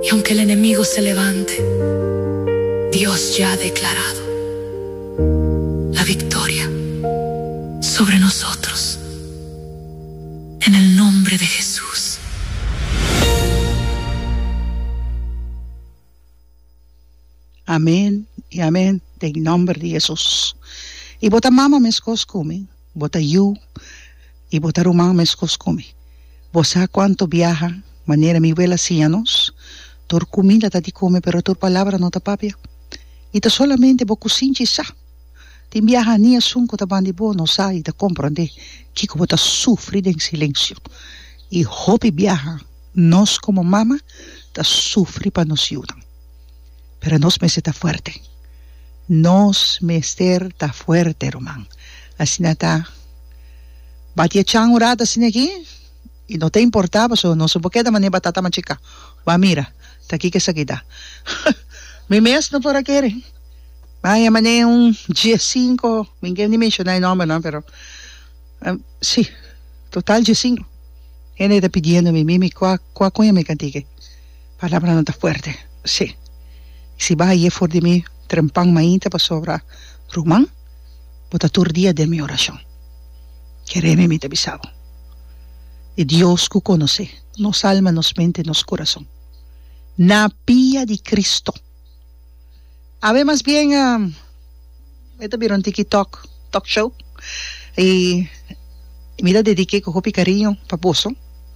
Y aunque el enemigo se levante, Dios ya ha declarado la victoria sobre nosotros. En el nombre de Jesús. Amén y amén, en nombre de Jesús. Y bota mama mes coscumi, bota you, y bota rumán mes coscumi. Vos cuánto viaja, manera mi vela cianos, tur comida ta ti come, pero tur palabra no ta papia. Y ta solamente bo cucinci sa. Ti viaja ni asunco ta bandi bo no sa y ta comprende, kiko bota sufrir en silencio. Y hopi viaja, nos como mama, ta sufri pa nos ayudan. Pero nos me está fuerte. Nos me está fuerte, Román. Así nata. Batia chan urada sin aquí. Y no te importaba, no se puede dar manera batata machica. Va, mira, está aquí que se quita. Mi mes no para querer. Vaya, mané un G5. Ninguém ni menciona el nombre, ¿no? Pero. Sí, total G5. Él está pidiendo mi mimi, ¿cuál me cantique? Palabra no está fuerte. Sí. Si va a for de mí, trempang mainta para sobra Román, bota tur día de mi oración. Quereme mi te bisabo. Y Dios que conoce, nos alma, nos mente, nos corazón. Na pía de Cristo. A ver más bien, esta vieron TikTok, talk show, y mira, dediqué con hopi cariño, paposo.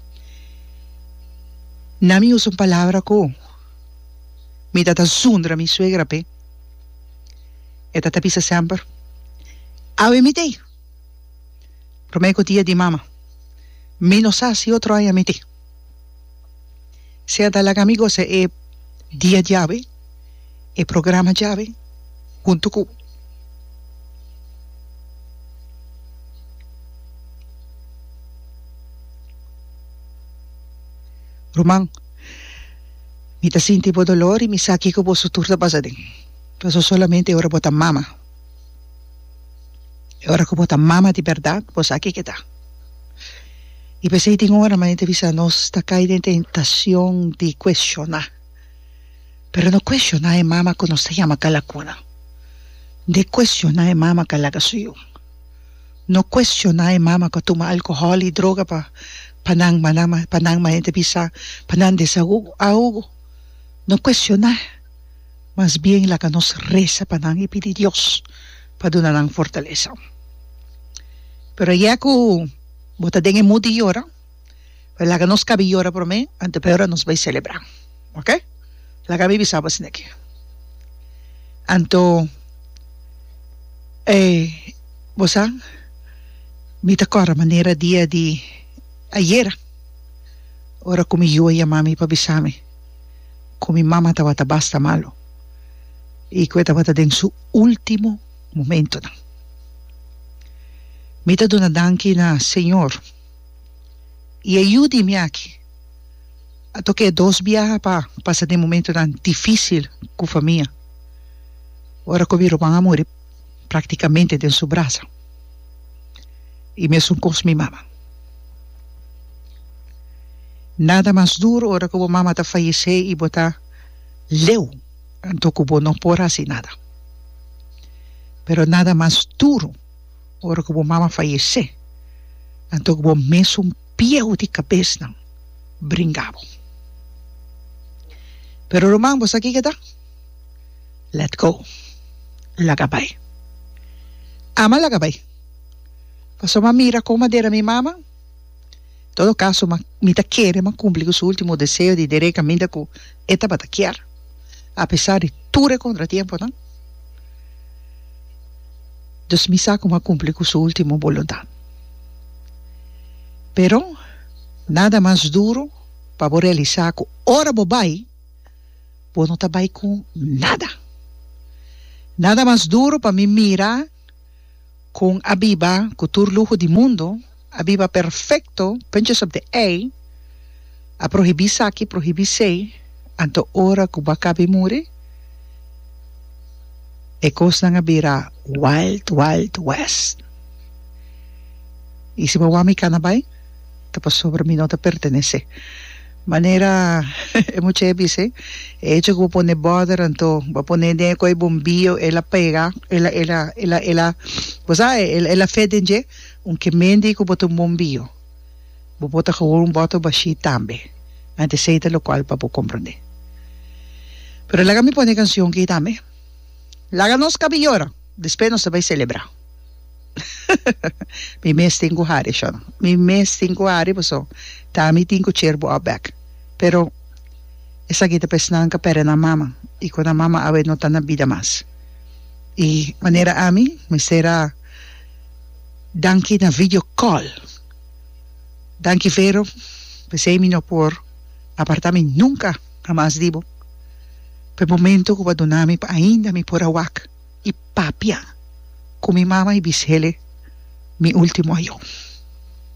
Nami usa una palabra con mi tata Zundra, mi suegra, pe. E tata pisa sempre. Ave mi te. Promeco tia di mamma. Mi no sa si otro hay a mi te. Sea da la amigo se e dia llave, e programa llave, junto con. Román. Mi ta sinti po dolor y mi saki ko po suturta pasadin. Pero solamente ahora bota mama. Ahora ko bota mama de verdad, pues aquí que está. Y pensé que ahora manita visa nos está caída en tentación de cuestionar. Pero no cuestionar a mama que nos llama calacuna. De cuestionar a mama que la suyo. No cuestionar a mama que toma alcohol y droga para panang manita visa panang desahogo. No cuestionar, más bien la que nos reza para y pide Dios para dar fortaleza. Pero ya que bota den muti llora, la que nos cabe llora por mí, ante peor nos va a celebrar. ¿Ok? La que vive sabe sin aquí. Anto, vos mi tacora manera día de ayer, ahora como yo y a mami para avisarme. Con mi mamá estaba basta malo. Y que estaba en su último momento. Me está dando danki na Señor. Y ayúdame aquí. A toque 2 viajes para pasar de momento tan difícil con familia. Ahora que viro van a morir prácticamente de su brazo. Y me son con mi mamá. Nada más duro ahora que mamá te fallece y bota leu, entonces no por así nada. Pero nada más duro ahora que mamá fallece, entonces me es un pie de cabeza brincaba. Pero Román, vos aquí qué está? Let go. La capay. Ama la capay. Pasó mira cómo era mi mamá. En todo caso, me quiere, cumplir su último deseo de directamente con esta bataquear, a pesar de todo contratiempo, ¿no? Entonces, me saco a cumplir su última voluntad. Pero, nada más duro para realizar que ahora voy, pues no está con nada. Nada más duro para mí mirar con Abiba, con todo el lujo del mundo, Abiba perfecto, pinches op de a prohibir saki, prohibir sei, anto ora que va cabe muri, e cosa nga bira Wild West. Y si me voy a mi canabay, te pues sobre mí no te pertenece. manera muchas veces he hecho que voy a poner border entonces voy a poner de coi bombillo ela pega ela pues ela fedenge un que mendi que bota un bombillo vou botar gewoon un boto baixi tambe antes seita lo cual para comprender pero laga mi pone canción que tambe laga nos cabillora después no se va a celebrar mi mes tengo hari siya mi mes tengo hari pues so tami tengo cherbo back pero esa kita pesnan ka pera na mama y con la mama ave no tan vida más y manera a mí me será danki na video call danki vero pesemi no por apartamento nunca jamás digo per momento que vadonami pa ainda mi por awak y papia con mi mama y bisele mi último ayo